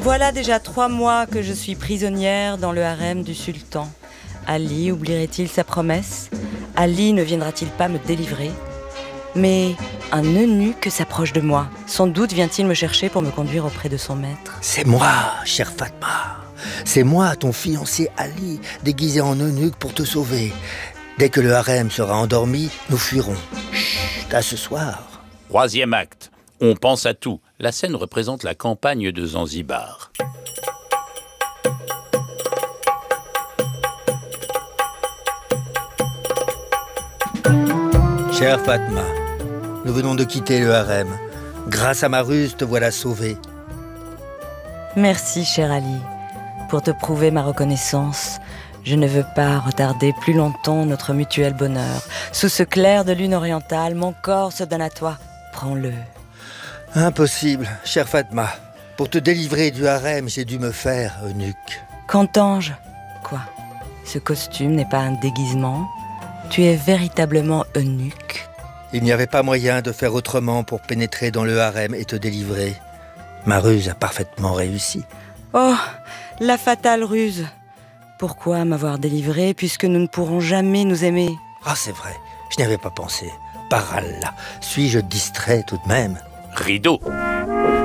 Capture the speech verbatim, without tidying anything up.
Voilà déjà trois mois que je suis prisonnière dans le harem du sultan. Ali oublierait-il sa promesse? Ali ne viendra-t-il pas me délivrer? Mais un eunuque s'approche de moi. Sans doute vient-il me chercher pour me conduire auprès de son maître. C'est moi, chère Fatma. C'est moi, ton fiancé Ali, déguisé en eunuque pour te sauver. Dès que le harem sera endormi, nous fuirons. Chut, à ce soir. Troisième acte. On pense à tout. La scène représente la campagne de Zanzibar. Chère Fatma, nous venons de quitter le harem. Grâce à ma ruse, te voilà sauvée. Merci, cher Ali. Pour te prouver ma reconnaissance, je ne veux pas retarder plus longtemps notre mutuel bonheur. Sous ce clair de lune orientale, mon corps se donne à toi. Prends-le. Impossible, chère Fatma. Pour te délivrer du harem, j'ai dû me faire eunuque. Qu'entends-je? Quoi? Ce costume n'est pas un déguisement? Tu es véritablement eunuque? Il n'y avait pas moyen de faire autrement pour pénétrer dans le harem et te délivrer. Ma ruse a parfaitement réussi. Oh, la fatale ruse! Pourquoi m'avoir délivré puisque nous ne pourrons jamais nous aimer? Ah, c'est vrai, je n'y avais pas pensé. Par Allah, suis-je distrait tout de même? Rideau.